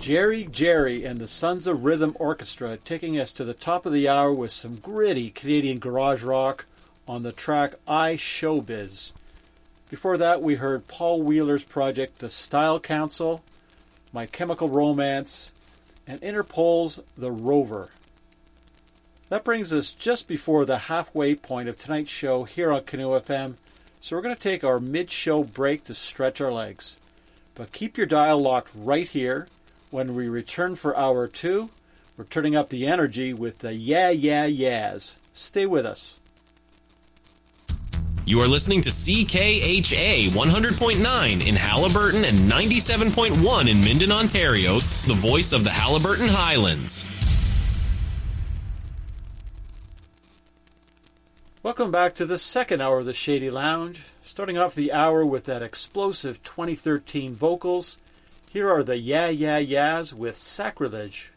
Jerry and the Sons of Rhythm Orchestra taking us to the top of the hour with some gritty Canadian garage rock on the track I Showbiz. Before that, we heard Paul Wheeler's project The Style Council, My Chemical Romance, and Interpol's The Rover. That brings us just before the halfway point of tonight's show here on Canoe FM, so we're going to take our mid-show break to stretch our legs. But keep your dial locked right here. When we return for hour 2, we're turning up the energy with the Yeah Yeah Yeahs. Stay with us. You are listening to CKHA 100.9 in Haliburton and 97.1 in Minden, Ontario, the voice of the Haliburton Highlands. Welcome back to the second hour of the Shady Lounge. Starting off the hour with that explosive 2013 vocals, here are the Yeah Yeah Yeahs with Sacrilege.